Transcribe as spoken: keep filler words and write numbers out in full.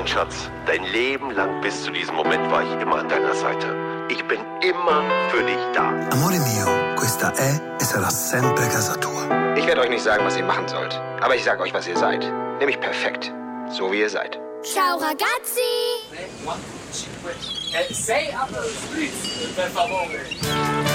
Mein Schatz, dein Leben lang bis zu diesem Moment war ich immer an deiner Seite. Ich bin immer für dich da. Amore mio, questa è e sarà sempre casa tua. Ich werde euch nicht sagen, was ihr machen sollt. Aber ich sage euch, was ihr seid. Nämlich perfekt. So wie ihr seid. Ciao ragazzi! Sei up, per favore.